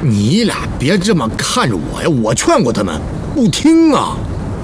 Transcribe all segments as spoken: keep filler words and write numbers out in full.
你俩别这么看着我呀！我劝过他们，不听啊。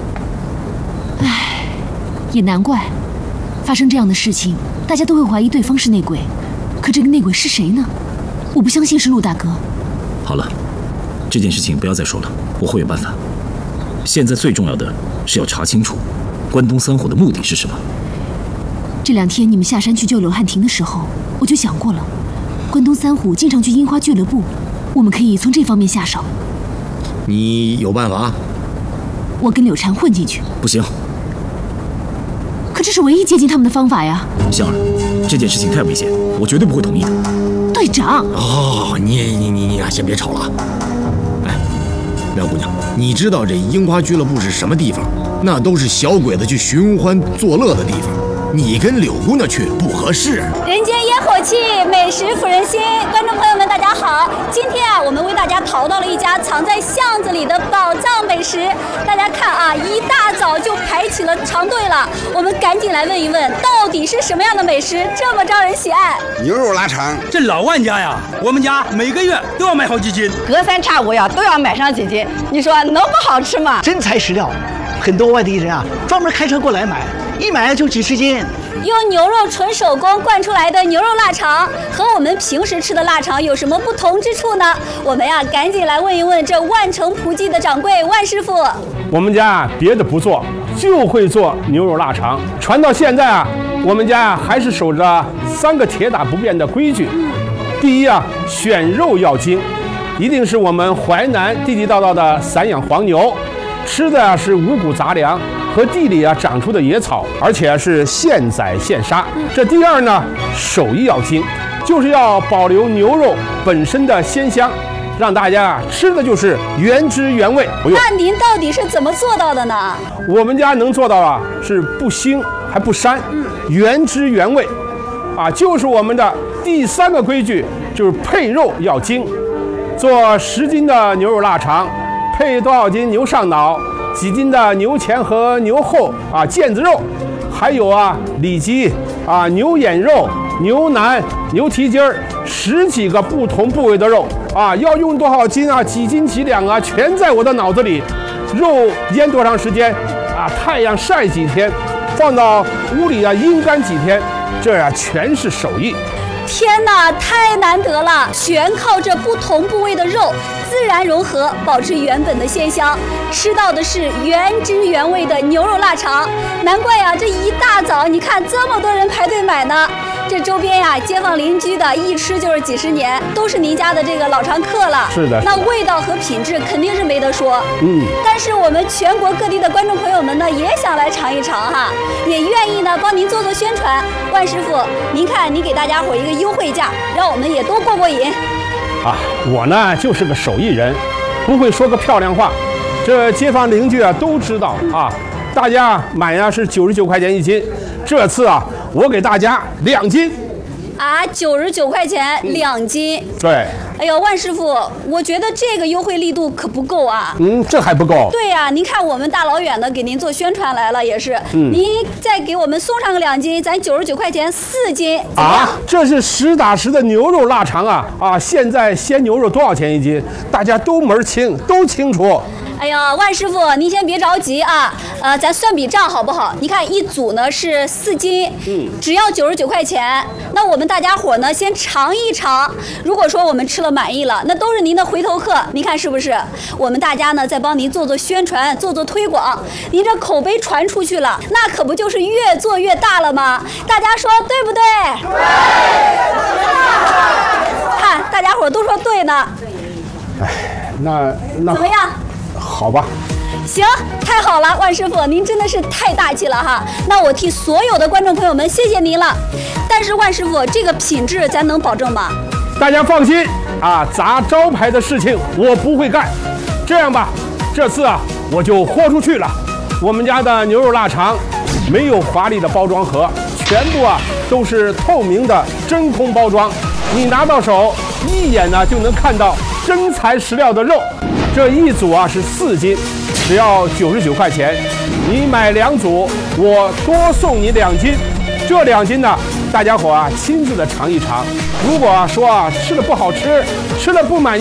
唉，也难怪，发生这样的事情，大家都会怀疑对方是内鬼。可这个内鬼是谁呢？我不相信是陆大哥。 好了，这件事情不要再说了，我会有办法。现在最重要的是要查清楚关东三虎的目的是什么。 这两天你们下山去救柳汉庭的时候，我就想过了，关东三虎经常去樱花俱乐部，我们可以从这方面下手。 你有办法？ 我跟柳禅混进去。 不行。 可这是唯一接近他们的方法呀。 香儿，这件事情太危险，我绝对不会同意的。 队长。 哦，你你你你先别吵了。哎，苗姑娘，你知道这樱花俱乐部是什么地方？那都是小鬼子去寻欢作乐的地方。你跟柳姑娘去不合适。 人间烟火气，美食抚人心。观众朋友们，大家好！今天啊，我们为大家淘到了一家藏在巷子里的宝藏美食。大家看啊，一大早就排起了长队了。我们赶紧来问一问，到底是什么样的美食这么招人喜爱？ 牛肉腊肠， 这老万家呀，我们家每个月都要买好几斤， 隔三差五呀都要买上几斤。你说能不好吃吗？ 真材实料，很多外地人啊专门开车过来买。一买就几十斤， 用牛肉纯手工灌出来的牛肉腊肠，和我们平时吃的腊肠有什么不同之处呢？我们呀，赶紧来问一问这万城仆记的掌柜万师傅。 我们家别的不做，就会做牛肉腊肠。传到现在啊，我们家还是守着三个铁打不变的规矩。第一啊，选肉要精，一定是我们淮南地地道道的散养黄牛，吃的是五谷杂粮和地里啊长出的野草，而且是现宰现杀。这第二呢，手艺要精，就是要保留牛肉本身的鲜香，让大家啊吃的就是原汁原味。 那您到底是怎么做到的呢？ 我们家能做到啊，是不腥还不膻，原汁原味，啊，就是我们的第三个规矩，就是配肉要精。做十斤的牛肉腊肠，配多少斤牛上脑？几斤的牛前和牛后啊腱子肉，还有啊里脊啊牛眼肉、牛腩、牛蹄筋儿，十几个不同部位的肉啊，要用多少斤啊，几斤几两啊，全在我的脑子里。肉腌多长时间啊？太阳晒几天，放到屋里啊阴干几天，这呀、啊、全是手艺。 天哪，太难得了！全靠这不同部位的肉自然融合，保持原本的鲜香，吃到的是原汁原味的牛肉腊肠。难怪呀、啊，这一大早你看这么多人排队买呢。这周边呀、啊，街坊邻居的一吃就是几十年，都是您家的这个老常客了。 是的， 那味道和品质肯定是没得说。 嗯， 但是我们全国各地的观众朋友们呢，也想来尝一尝哈，也愿意呢帮您做做宣传。万师傅，您看您给大家伙一个优惠价，让我们也多过过瘾。 啊，我呢就是个手艺人，不会说个漂亮话，这街坊邻居啊都知道啊。大家买呀是九十九块钱一斤，这次啊我给大家两斤。 啊，九十九块钱两斤。 对。 哎呦，万师傅，我觉得这个优惠力度可不够啊。 嗯，这还不够。 对呀、啊，您看我们大老远的给您做宣传来了，也是。嗯。您再给我们送上个两斤，咱九十九块钱四斤。 啊，这是实打实的牛肉腊肠啊啊！现在鲜牛肉多少钱一斤？大家都门清，都清楚。 哎呀，万师傅，您先别着急啊，呃，咱算笔账好不好？你看一组呢是四斤，嗯，只要九十九块钱。那我们大家伙呢先尝一尝，如果说我们吃了满意了，那都是您的回头客，您看是不是？我们大家呢再帮您做做宣传，做做推广，您这口碑传出去了，那可不就是越做越大了吗？大家说对不对？对。看，大家伙都说对呢。 哎，那那怎么样？ 好吧， 行，太好了，万师傅，您真的是太大气了哈。那我替所有的观众朋友们谢谢您了。但是万师傅，这个品质咱能保证吗？ 大家放心啊，砸招牌的事情我不会干。这样吧，这次啊我就豁出去了。我们家的牛肉腊肠没有华丽的包装盒，全部啊都是透明的真空包装，你拿到手一眼呢就能看到真材实料的肉。这一组啊是四斤，只要九十九块钱。你买两组，我多送你两斤。这两斤呢，大家伙啊亲自的尝一尝。如果说啊吃的不好吃，吃的不满意。